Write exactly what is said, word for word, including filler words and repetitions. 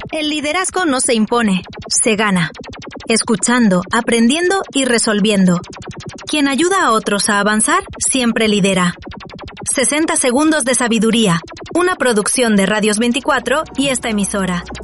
El liderazgo no se impone, se gana. Escuchando, aprendiendo y resolviendo. Quien ayuda a otros a avanzar, siempre lidera. sesenta segundos de sabiduría. Una producción de Radios veinticuatro y esta emisora.